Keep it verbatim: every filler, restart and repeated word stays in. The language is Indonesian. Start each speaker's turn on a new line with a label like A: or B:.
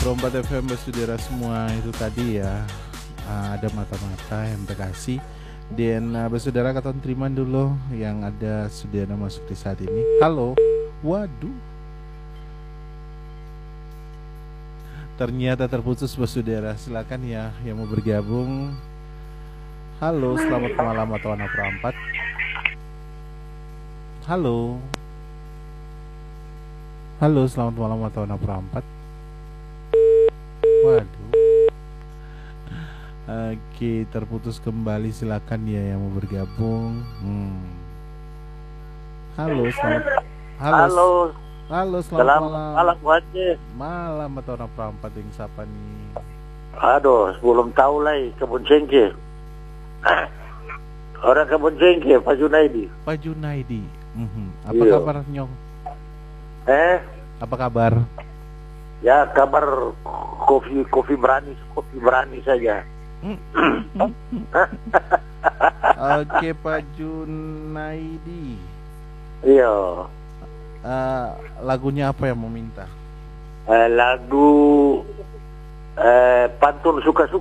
A: puluh empat F M saudara semua, itu tadi ya uh, ada mata-mata yang berkasih. Dan uh, saudara kata terima dulu yang ada saudara masuk di saat ini. Halo. Waduh. Ternyata terputus saudara. Silakan ya yang mau bergabung. Halo, selamat malam atau anak perempat. Halo. Halo, selamat malam atau anak perempat. Waduh. Oke, terputus kembali. Silakan ya yang mau bergabung. Hmm. Halo, selamat. Halo.
B: Halo.
A: Halo, selamat,
B: selamat
A: malam.
B: Malam, Bu Haji.
A: Malam atau anak perempat yang siapa nih?
B: Aduh, belum tahu lah kebun cengkeh. Orang kebun cengkeh, Pak Junaidi.
A: Pak Junaidi. Mm-hmm. Apa
B: Iya.
A: kabar Nyong?
B: Eh?
A: Apa kabar?
B: Ya kabar kopi kopi berani kopi berani saja.
A: Oke, Pak Junaidi.
B: Iya.
A: Uh, lagunya apa yang mau minta?
B: Eh, lagu eh, pantun suka-suka.